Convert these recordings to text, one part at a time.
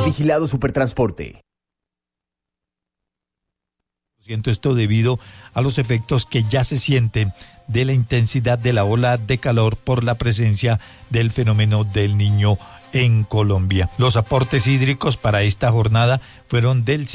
Vigilado Supertransporte. Esto debido a los efectos que ya se sienten de la intensidad de la ola de calor por la presencia del fenómeno del Niño en Colombia. Los aportes hídricos para esta jornada fueron del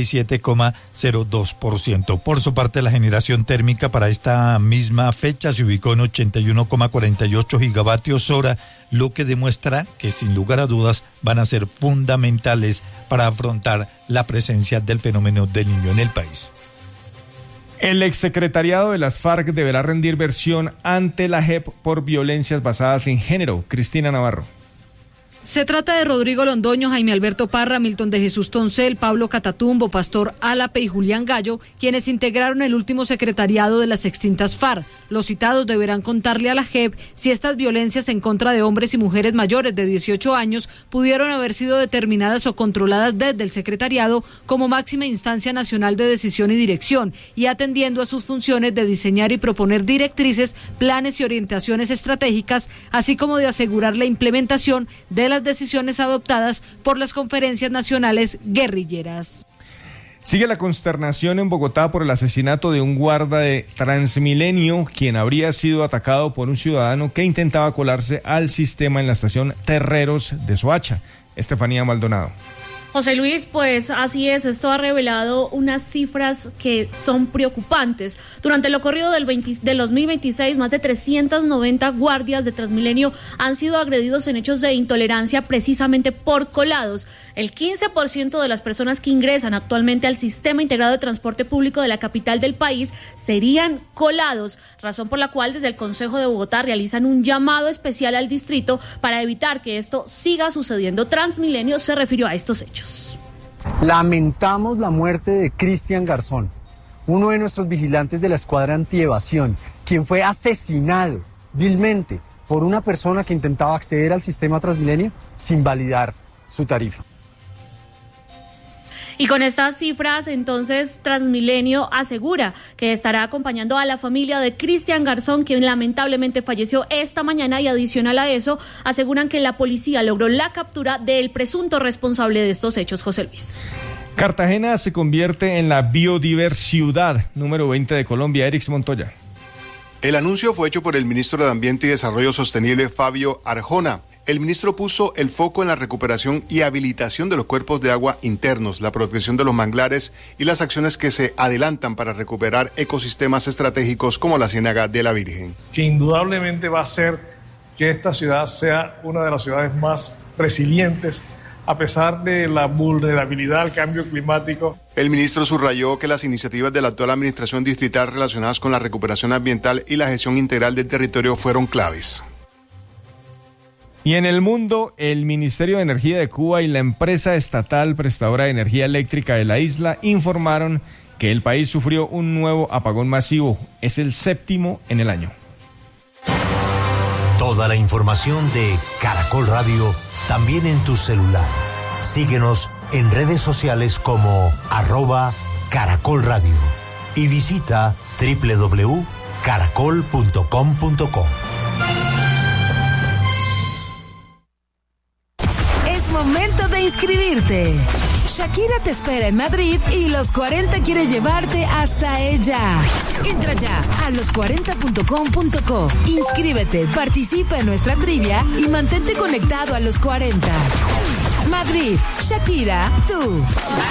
57,02%. Por su parte, la generación térmica para esta misma fecha se ubicó en 81,48 gigavatios hora, lo que demuestra que sin lugar a dudas van a ser fundamentales para afrontar la presencia del fenómeno del Niño en el país. El exsecretariado de las FARC deberá rendir versión ante la JEP por violencias basadas en género. Cristina Navarro. Se trata de Rodrigo Londoño, Jaime Alberto Parra, Milton de Jesús Toncel, Pablo Catatumbo, Pastor Álape y Julián Gallo, quienes integraron el último secretariado de las extintas FARC. Los citados deberán contarle a la JEP si estas violencias en contra de hombres y mujeres mayores de 18 años pudieron haber sido determinadas o controladas desde el secretariado como máxima instancia nacional de decisión y dirección, y atendiendo a sus funciones de diseñar y proponer directrices, planes y orientaciones estratégicas, así como de asegurar la implementación de las decisiones adoptadas por las conferencias nacionales guerrilleras. Sigue la consternación en Bogotá por el asesinato de un guarda de Transmilenio, quien habría sido atacado por un ciudadano que intentaba colarse al sistema en la estación Terreros de Soacha. Estefanía Maldonado. José Luis, pues así es, esto ha revelado unas cifras que son preocupantes. Durante lo corrido del 2026, más de 390 guardias de Transmilenio han sido agredidos en hechos de intolerancia precisamente por colados. El 15% de las personas que ingresan actualmente al sistema integrado de transporte público de la capital del país serían colados, razón por la cual desde el Consejo de Bogotá realizan un llamado especial al distrito para evitar que esto siga sucediendo. Transmilenio se refirió a estos hechos. Lamentamos la muerte de Cristian Garzón, uno de nuestros vigilantes de la escuadra antievasión, quien fue asesinado vilmente por una persona que intentaba acceder al sistema Transmilenio sin validar su tarifa. Y con estas cifras, entonces, Transmilenio asegura que estará acompañando a la familia de Cristian Garzón, quien lamentablemente falleció esta mañana, y adicional a eso, aseguran que la policía logró la captura del presunto responsable de estos hechos, José Luis. Cartagena se convierte en la biodiversidad número 20 de Colombia. Erix Montoya. El anuncio fue hecho por el ministro de Ambiente y Desarrollo Sostenible, Fabio Arjona. El ministro puso el foco en la recuperación y habilitación de los cuerpos de agua internos, la protección de los manglares y las acciones que se adelantan para recuperar ecosistemas estratégicos como la Ciénaga de la Virgen. Que indudablemente va a hacer que esta ciudad sea una de las ciudades más resilientes a pesar de la vulnerabilidad al cambio climático. El ministro subrayó que las iniciativas de la actual administración distrital relacionadas con la recuperación ambiental y la gestión integral del territorio fueron claves. Y en el mundo, el Ministerio de Energía de Cuba y la empresa estatal prestadora de energía eléctrica de la isla informaron que el país sufrió un nuevo apagón masivo. Es el 7º en el año. Toda la información de Caracol Radio también en tu celular. Síguenos en redes sociales como @Caracol Radio y visita www.caracol.com.co. Momento de inscribirte. Shakira te espera en Madrid y Los 40 quiere llevarte hasta ella. Entra ya a los40.com.co. Inscríbete, participa en nuestra trivia y mantente conectado a Los 40. Madrid, Shakira, tú.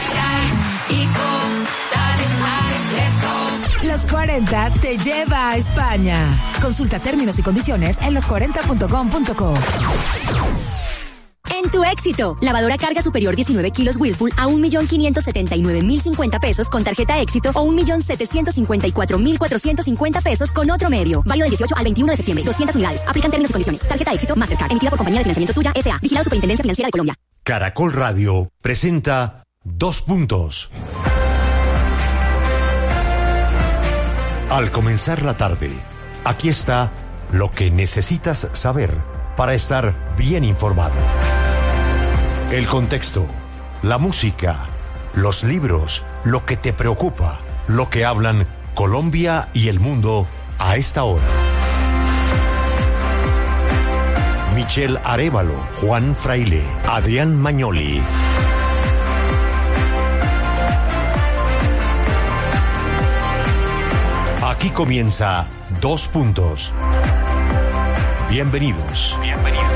Los 40 te lleva a España. Consulta términos y condiciones en los40.com.co. En tu éxito, lavadora carga superior 19 kilos Whirlpool a 1.579.050 pesos con tarjeta éxito o 1.754.450 pesos con otro medio. Válido del 18 al 21 de septiembre. 200 unidades. Aplican términos y condiciones. Tarjeta éxito Mastercard. Emitida por Compañía de Financiamiento Tuya S.A. Vigilado Superintendencia Financiera de Colombia. Caracol Radio presenta 2 puntos. Al comenzar la tarde, aquí está lo que necesitas saber para estar bien informado. El contexto, la música, los libros, lo que te preocupa, lo que hablan Colombia y el mundo a esta hora. Michelle Arévalo, Juan Fraile, Adrián Magnoli. Aquí comienza Dos Puntos. Bienvenidos.